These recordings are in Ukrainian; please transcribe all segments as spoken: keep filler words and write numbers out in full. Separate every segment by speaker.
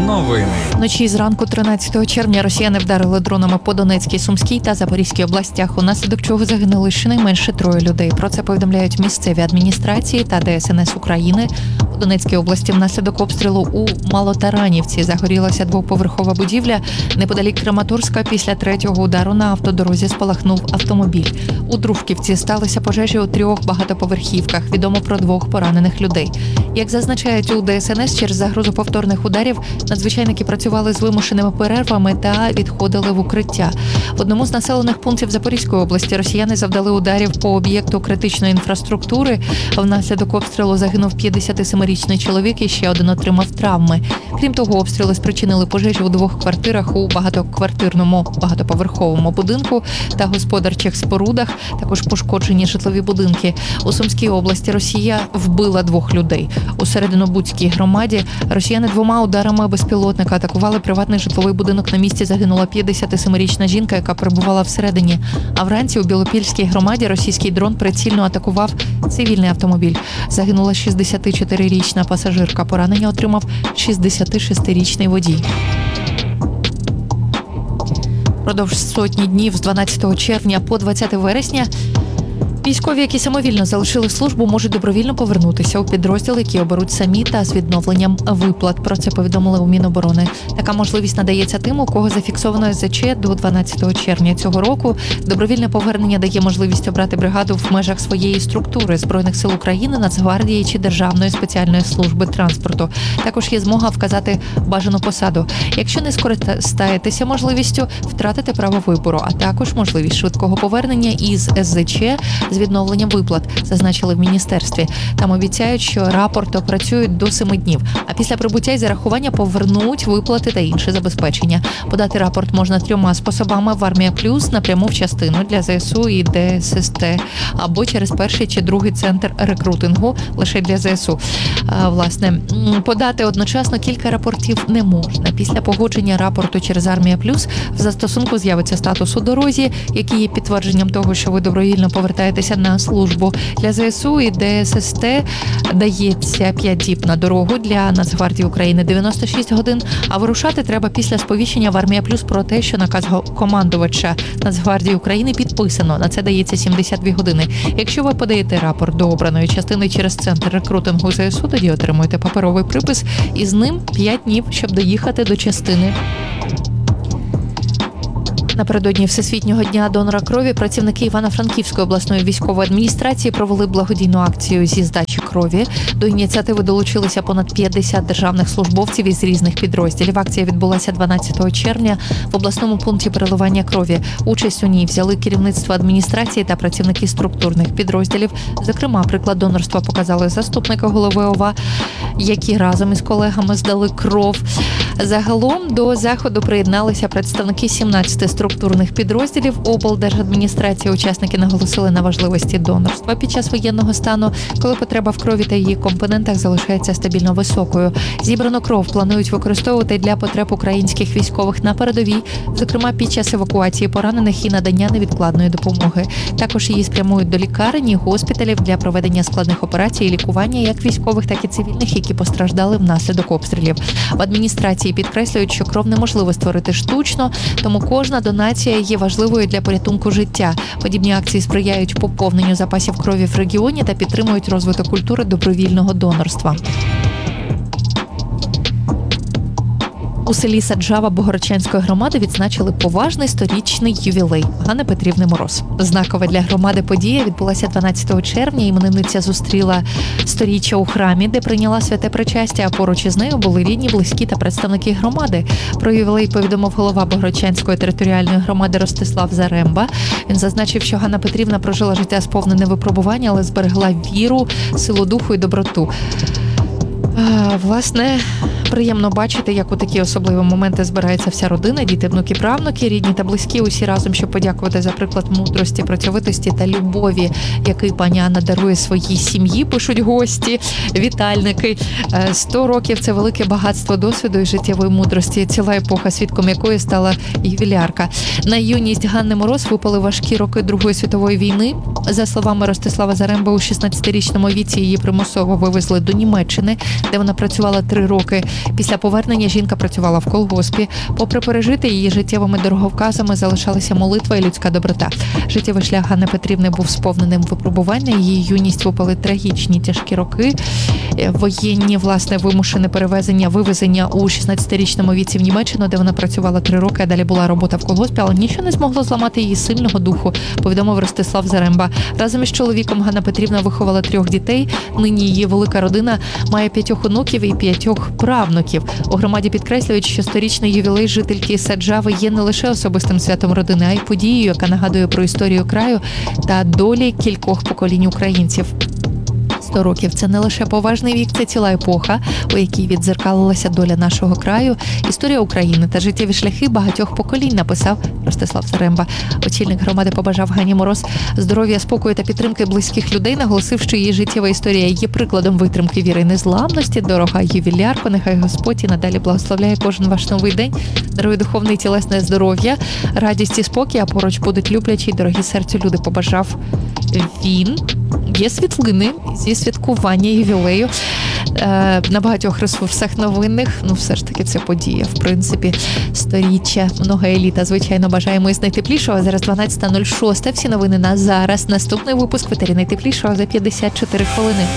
Speaker 1: Новини.
Speaker 2: Вночі зранку тринадцятого червня росіяни вдарили дронами по Донецькій, Сумській та Запорізькій областях, унаслідок чого загинули щонайменше троє людей. Про це повідомляють місцеві адміністрації та Де Ес Ен Ес України. У Донецькій області внаслідок обстрілу у Малотаранівці загорілася двоповерхова будівля. Неподалік Краматорська після третього удару на автодорозі спалахнув автомобіль. У Дружківці сталися пожежі у трьох багатоповерхівках. Відомо про двох поранених людей. Як зазначають у Де Ес Ен Ес, через загрозу повторних ударів надзвичайники працювали з вимушеними перервами та відходили в укриття. В одному з населених пунктів Запорізької області росіяни завдали ударів по об'єкту критичної інфраструктури. Внаслідок обстрілу загинув п'ятдесятисемирічний чоловік і ще один отримав травми. Крім того, обстріли спричинили пожежі у двох квартирах у багатоквартирному багатоповерховому будинку та господарчих спорудах. Також пошкоджені житлові будинки. У Сумській області Росія вбила двох людей. У Серединобудській громаді росіяни двома ударами безпілотника атакували приватний житловий будинок. На місці загинула п'ятдесятисемирічна жінка, яка перебувала всередині. А вранці у Білопільській громаді російський дрон прицільно атакував цивільний автомобіль. Загинула шістдесятичотирирічна пасажирка. Поранення отримав шістдесятишестирічний водій. Продовж сотні днів з дванадцятого червня по двадцяте вересня військові, які самовільно залишили службу, можуть добровільно повернутися у підрозділ, які оберуть самі та з відновленням виплат. Про це повідомили у Міноборони. Така можливість надається тим, у кого зафіксовано Ес Зет Че до дванадцятого червня цього року. Добровільне повернення дає можливість обрати бригаду в межах своєї структури Збройних сил України, Нацгвардії чи Державної спеціальної служби транспорту. Також є змога вказати бажану посаду. Якщо не скористаєтеся можливістю, втратите право вибору, а також можливість швидкого повернення із Ес Зет Че з відновленням виплат, зазначили в міністерстві. Там обіцяють, що рапорт опрацюють до семи днів, а після прибуття і зарахування повернуть виплати та інше забезпечення. Подати рапорт можна трьома способами: в Армія Плюс, напряму в частину для Зе Ес У і Де Ес Ес Те, або через перший чи другий центр рекрутингу лише для Зе Ес У. А, власне, подати одночасно кілька рапортів не можна. Після погодження рапорту через Армія Плюс в застосунку з'явиться статус у дорозі, який є підтвердженням того, що ви добровільно повертаєтеся на службу. Для Зе Ес У і Де Ес Ес Те дається п'ять діб на дорогу, для Нацгвардії України дев'яносто шість годин, а вирушати треба після сповіщення в Армія Плюс про те, що наказ командувача Нацгвардії України підписано. На це дається сімдесят дві години. Якщо ви подаєте рапорт до обраної частини через центр рекрутингу Зе Ес У, тоді отримуєте паперовий припис і з ним п'ять днів, щоб доїхати до частини. Напередодні Всесвітнього дня донора крові працівники Івано-Франківської обласної військової адміністрації провели благодійну акцію зі здачі крові. До ініціативи долучилися понад п'ятдесят державних службовців із різних підрозділів. Акція відбулася дванадцятого червня в обласному пункті переливання крові. Участь у ній взяли керівництво адміністрації та працівники структурних підрозділів. Зокрема, приклад донорства показали заступники голови О В А, які разом із колегами здали кров. Загалом до заходу приєдналися представники сімнадцяти структурних підрозділів облдержадміністрації. Учасники наголосили на важливості донорства під час воєнного стану, коли потреба в крові та її компонентах залишається стабільно високою. Зібрану кров планують використовувати для потреб українських військових на передовій, зокрема під час евакуації поранених і надання невідкладної допомоги. Також її спрямують до лікарень і госпіталів для проведення складних операцій і лікування як військових, так і цивільних, які постраждали внаслідок обстрілів. В адміністрації підкреслюють, що кров неможливо створити штучно, тому кожна донація є важливою для порятунку життя. Подібні акції сприяють поповненню запасів крові в регіоні та підтримують розвиток культури добровільного донорства. У селі Саджава Богородчанської громади відзначили поважний сторічний ювілей Ганни Петрівни Мороз. Знакова для громади подія відбулася дванадцятого червня. Іменинниця зустріла сторіччя у храмі, де прийняла святе причастя, а поруч із нею були рідні, близькі та представники громади. Про ювілей повідомив голова Богородчанської територіальної громади Ростислав Заремба. Він зазначив, що Ганна Петрівна прожила життя сповнене випробування, але зберегла віру, силу духу і доброту. А, власне, приємно бачити, як у такі особливі моменти збирається вся родина, діти, внуки, правнуки, рідні та близькі, усі разом, щоб подякувати за приклад мудрості, працьовитості та любові, який пані Анна дарує своїй сім'ї, пишуть гості, вітальники. Сто років – це велике багатство досвіду і життєвої мудрості, ціла епоха, свідком якої стала ювілярка. На юність Ганни Мороз випали важкі роки Другої світової війни. За словами Ростислава Заремби, у шістнадцятирічному віці її примусово вивезли до Німеччини, де вона працювала три роки. Після повернення жінка працювала в колгоспі. Попри пережити, її життєвими дороговказами залишалися молитва і людська доброта. Життєвий шлях Ганни Петрівни був сповненим випробування. Її юність випали трагічні тяжкі роки. Воєнні, власне, вимушене перевезення, вивезення у шістнадцятирічному віці в Німеччину, де вона працювала три роки, а далі була робота в колгоспі, але нічого не змогло зламати її сильного духу, повідомив Ростислав Заремба. Разом із чоловіком Ганна Петрівна виховала трьох дітей. Нині її велика родина має п'ятьох онуків і п'ятьох правнуків. У громаді підкреслюють, що сторічний ювілей жительки Саджави є не лише особистим святом родини, а й подією, яка нагадує про історію краю та долі кількох поколінь українців. сто років – це не лише поважний вік, це ціла епоха, у якій віддзеркалилася доля нашого краю, історія України та життєві шляхи багатьох поколінь, написав Ростислав Заремба. Очільник громади побажав Гані Мороз здоров'я, спокою та підтримки близьких людей, наголосив, що її життєва історія є прикладом витримки, віри і незламності. Дорога ювілярко, нехай Господь і надалі благословляє кожен ваш новий день, дарує духовне і тілесне здоров'я, радість і спокій, а поруч будуть люблячі й дорогі серцю люди, побажав він. Є світлини зі святкування ювілею е, на багатьох ресурсах новинних. Ну, все ж таки, це подія, в принципі, сторіччя. Много еліта, звичайно, бажаємо із найтеплішого. Зараз дванадцята нуль шість. Всі новини на зараз. Наступний випуск в етері найтеплішого за п'ятдесят чотири хвилини.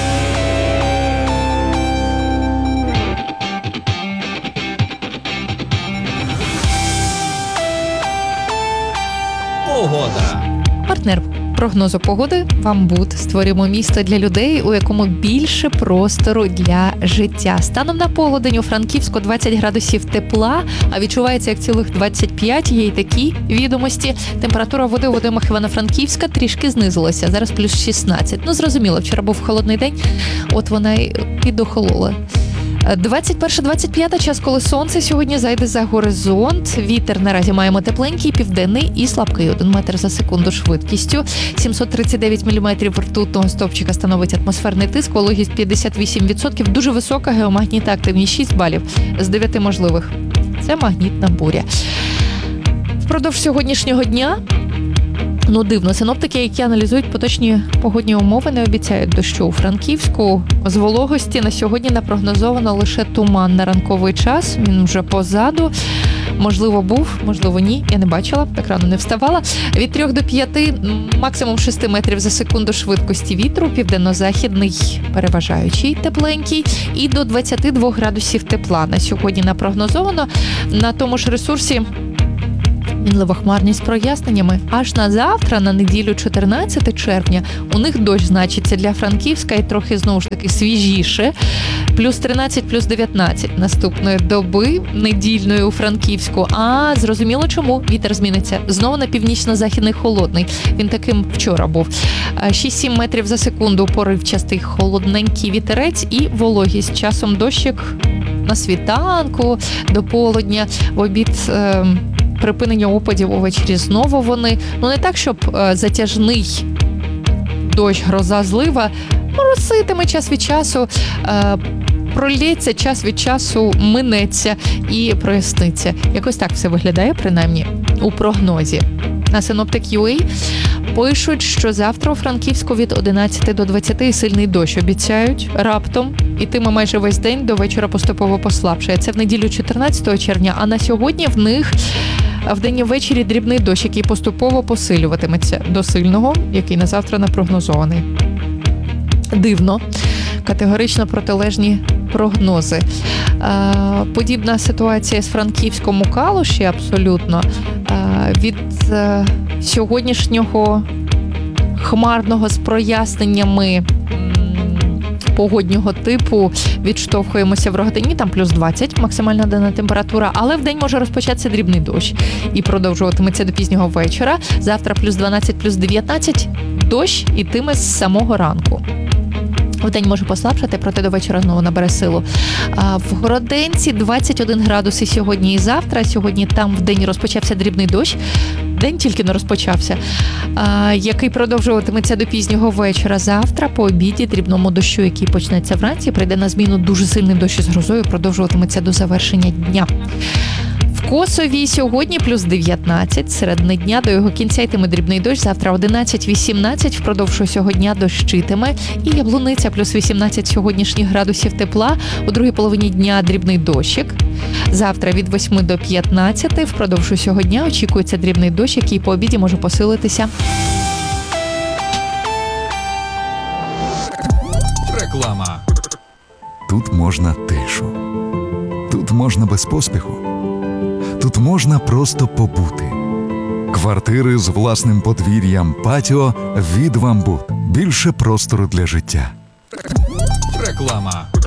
Speaker 1: Погода.
Speaker 2: Партнер прогнозу погоди «Вам Буд». Створюємо місто для людей, у якому більше простору для життя. Станом на полудень у Франківську двадцять градусів тепла, а відчувається як цілих двадцять п'ять. Є й такі відомості. Температура води у водоймах Івано-Франківська трішки знизилася. Зараз плюс шістнадцять. Ну, зрозуміло, вчора був холодний день, от вона й підохолола. двадцять перше - двадцять п'яте час, коли сонце сьогодні зайде за горизонт. Вітер наразі маємо тепленький, південний і слабкий, один метр за секунду швидкістю. сімсот тридцять дев'ять міліметрів ртутного стовпчика становить атмосферний тиск, вологість п'ятдесят вісім відсотків. Дуже висока, геомагнітна активність шість балів з дев'яти можливих. Це магнітна буря. Впродовж сьогоднішнього дня, ну дивно, синоптики, які аналізують поточні погодні умови, не обіцяють дощу у Франківську. З вологості на сьогодні напрогнозовано лише туман на ранковий час, він вже позаду. Можливо, був, можливо, ні, я не бачила, так рано не вставала. Від трьох до п'яти, максимум шести метрів за секунду швидкості вітру, південно-західний переважаючий, тепленький, і до двадцяти двох градусів тепла. На сьогодні напрогнозовано. На тому ж ресурсі мінлива хмарність з проясненнями. Аж на завтра, на неділю чотирнадцяте червня, у них дощ значиться для Франківська і трохи, знову ж таки, свіжіше. Плюс тринадцять, плюс дев'ятнадцять наступної доби недільної у Франківську. А, зрозуміло чому. Вітер зміниться. Знову на північно-західний холодний. Він таким вчора був. шість-сім метрів за секунду поривчастий холодненький вітерець і вологість. Часом дощик на світанку, до полудня, в обід... Е- припинення опадів увечері знову вони. Ну, не так, щоб е, затяжний дощ, гроза, злива мороситиме час від часу, е, пролється час від часу, минеться і проясниться. Якось так все виглядає, принаймні, у прогнозі. На Synoptic.ua пишуть, що завтра у Франківську від одинадцяти до двадцяти сильний дощ обіцяють раптом. Ітиме майже весь день, до вечора поступово послабшає. Це в неділю чотирнадцятого червня, а на сьогодні в них вдень і ввечері дрібний дощ, який поступово посилюватиметься до сильного, який на завтра напрогнозований. Дивно. Категорично протилежні прогнози. Подібна ситуація з Франківськом у Калуші абсолютно. Від сьогоднішнього хмарного з проясненнями погоднього типу відштовхуємося в Рогатині, там плюс двадцять максимальна денна температура, але в день може розпочатися дрібний дощ і продовжуватиметься до пізнього вечора. Завтра плюс дванадцять, плюс дев'ятнадцять, дощ ітиме з самого ранку. Вдень може послабшати, проте до вечора знову набере силу. А в Городенці двадцять один градус і сьогодні, і завтра. Сьогодні там вдень розпочався дрібний дощ. День тільки не розпочався, а, який продовжуватиметься до пізнього вечора. Завтра по обіді дрібному дощу, який почнеться вранці, прийде на зміну дуже сильний дощ із грозою, продовжуватиметься до завершення дня. В Косові сьогодні плюс дев'ятнадцять, середини дня до його кінця йтиме дрібний дощ, завтра одинадцять вісімнадцять, впродовж усього дня дощитиме. І Яблуниця плюс вісімнадцять сьогоднішніх градусів тепла, у другій половині дня дрібний дощик. Завтра від восьми до п'ятнадцяти, впродовж усього дня очікується дрібний дощ, який по обіді може посилитися.
Speaker 1: Реклама.
Speaker 3: Тут можна тишу. Тут можна без поспіху. Тут можна просто побути. Квартири з власним подвір'ям, патіо від «Вамбут». Більше простору для життя.
Speaker 1: Реклама.